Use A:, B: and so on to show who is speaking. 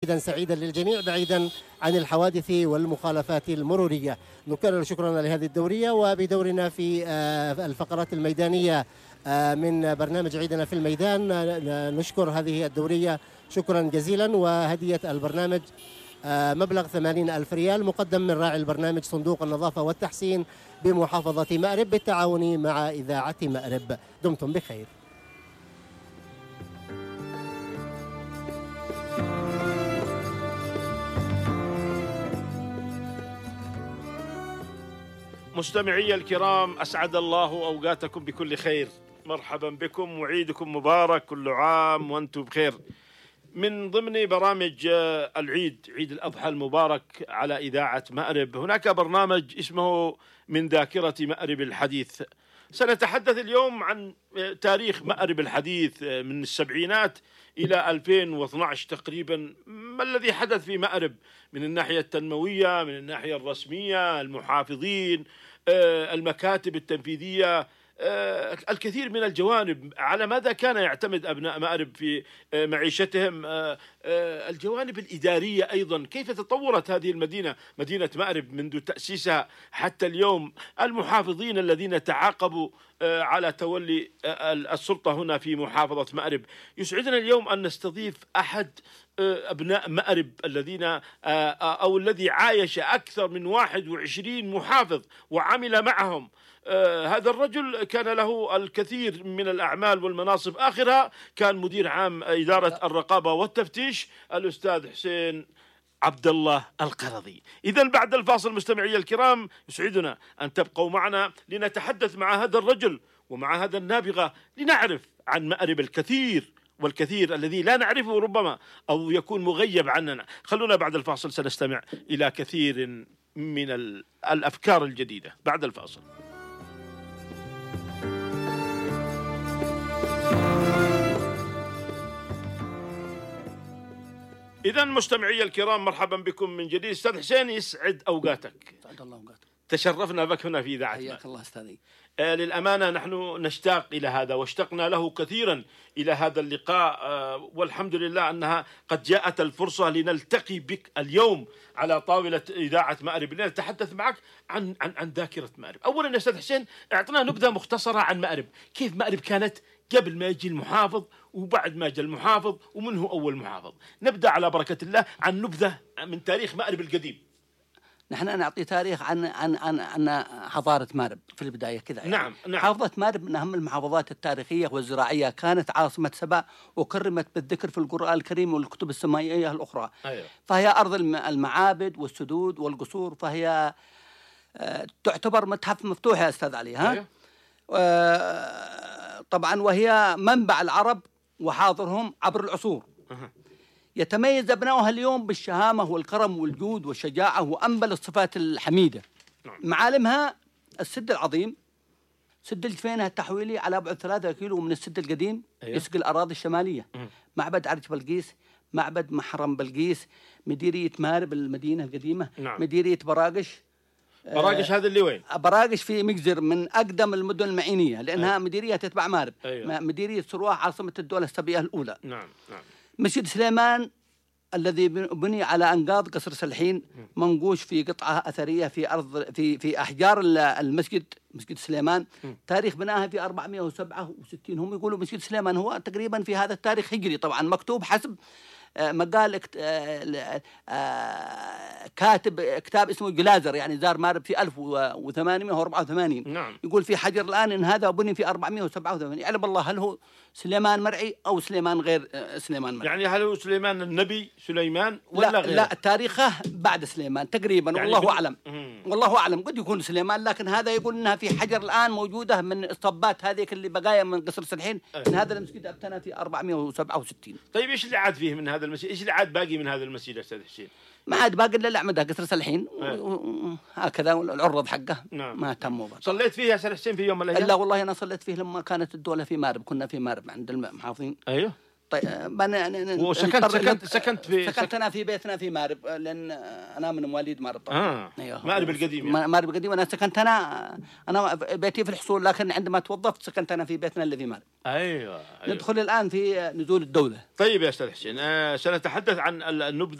A: عيدا سعيدا للجميع بعيدا عن الحوادث والمخالفات المرورية. نكرر شكرنا لهذه الدورية، وبدورنا في الفقرات الميدانية من برنامج عيدنا في الميدان نشكر هذه الدورية شكرا جزيلا. وهدية البرنامج مبلغ 80,000 ريال مقدم من راعي البرنامج صندوق النظافة والتحسين بمحافظة مأرب بالتعاون مع إذاعة مأرب. دمتم بخير.
B: مستمعي الكرام، أسعد الله أوقاتكم بكل خير. مرحبا بكم وعيدكم مبارك، كل عام وأنتم بخير. من ضمن برامج العيد، عيد الأضحى المبارك على إذاعة مأرب، هناك برنامج اسمه من ذاكرة مأرب الحديث. سنتحدث اليوم عن تاريخ مأرب الحديث من السبعينات إلى 2012 تقريبا. ما الذي حدث في مأرب من الناحية التنموية، من الناحية الرسمية، المحافظين، المكاتب التنفيذية، الكثير من الجوانب. على ماذا كان يعتمد أبناء مأرب في معيشتهم؟ الجوانب الإدارية أيضا، كيف تطورت هذه المدينة، مدينة مأرب منذ تأسيسها حتى اليوم؟ المحافظين الذين تعاقبوا على تولي السلطة هنا في محافظة مأرب. يسعدنا اليوم أن نستضيف أحد أبناء مأرب الذين أو الذي عايش أكثر من 21 محافظ وعمل معهم. هذا الرجل كان له الكثير من الأعمال والمناصب، آخرها كان مدير عام إدارة الرقابة والتفتيش، الأستاذ حسين عبد الله القرضي. إذا بعد الفاصل مستمعي الكرام يسعدنا أن تبقوا معنا لنتحدث مع هذا الرجل ومع هذا النابغة لنعرف عن مأرب الكثير والكثير الذي لا نعرفه ربما أو يكون مغيب عننا. خلونا بعد الفاصل سنستمع إلى كثير من الأفكار الجديدة بعد الفاصل. إذا مستمعي الكرام، مرحبا بكم من جديد. أستاذ حسين، يسعد أوقاتك.
C: سعد الله أوقاتك.
B: تشرفنا بك هنا في إذاعة.
C: حياك الله أستاذي.
B: للأمانة نحن نشتاق إلى هذا واشتقنا له كثيرا إلى هذا اللقاء، والحمد لله أنها قد جاءت الفرصة لنلتقي بك اليوم على طاولة إذاعة مأرب لنتحدث معك عن ذاكرة مأرب. أولا يا أستاذ حسين، اعطنا نبذة مختصرة عن مأرب. كيف مأرب كانت قبل ما يجي المحافظ وبعد ما جاء المحافظ ومن هو أول محافظ؟ نبدأ على بركة الله عن نبذة من تاريخ مأرب القديم.
C: نحن نعطي تاريخ عن حضارة مأرب في البداية كذا. يعني
B: نعم.
C: محافظة مأرب من أهم المحافظات التاريخية والزراعية، كانت عاصمة سبا وكرمت بالذكر في القرآن الكريم والكتب السماوية الأخرى.
B: أيوة.
C: فهي أرض المعابد والسدود والقصور، فهي تعتبر متحف مفتوح يا أستاذ علي. ها؟
B: أيوة.
C: طبعا وهي منبع العرب وحاضرهم عبر العصور. يتميز أبناؤها اليوم بالشهامة والكرم والجود والشجاعة وأنبل الصفات الحميدة. معالمها السد العظيم، سد الجفينة التحويلي على بعد 3 كيلو من السد القديم. أيوه. يسقي الأراضي الشمالية. معبد عرج بلقيس، معبد محرم بلقيس، مديرية مأرب المدينة القديمة.
B: نعم.
C: مديرية براقش.
B: براقش هذا اللي وين؟
C: براقش في مجزر، من أقدم المدن المعينية لأنها
B: أيوه.
C: مديرية تتبع مأرب.
B: أيوه.
C: مديرية سروح عاصمة الدولة السبية الأولى.
B: نعم.
C: مسجد سليمان الذي بني على أنقاض قصر سلحين، منقوش في قطعة أثرية في أرض في أحجار المسجد، مسجد سليمان. تاريخ بناها في 467. هم يقولوا مسجد سليمان هو تقريبا في هذا التاريخ هجري، طبعا مكتوب حسب مقال كاتب كتاب اسمه جلازر، يعني زار مأرب في 1884.
B: نعم.
C: يقول في حجر الآن إن هذا بني في 487. يعلم الله هل هو سليمان مرعي أو سليمان غير سليمان مرعي.
B: يعني هل هو سليمان النبي سليمان ولا غير؟
C: لا، تاريخه بعد سليمان تقريبا، يعني والله أعلم. والله أعلم، قد يكون سليمان، لكن هذا يقول إنها في حجر الآن موجودة من الصبات هذيك اللي بقايا من قصر سلحين. إن هذا المسجد ابتنى في 467.
B: طيب إيش اللي عاد فيه من هذا المسجد؟ إيش اللي عاد باقي من هذا المسجد يا أستاذ حسين؟
C: ما عاد باقي إلا الأعمدة قصر سلحين هكذا العرض حقه.
B: نعم.
C: ما تموا.
B: صليت فيه يا أستاذ حسين في يوم من الأيام؟
C: لا والله أنا صليت فيه لما كانت الدولة في مأرب، كنا في مأرب عند المحافظين.
B: أيوه.
C: طيب سكنت أنا في بيتنا في مأرب، لأن أنا من مواليد مأرب طبعا.
B: أيوه. مأرب القديم يعني.
C: مأرب القديم. أنا سكنت أنا بيتي في الحصول، لكن عندما توظفت سكنت أنا في بيتنا الذي مأرب.
B: أيوه.
C: ندخل الآن في نزول الدولة.
B: طيب يا أستاذ حسين، سنتحدث عن النبذة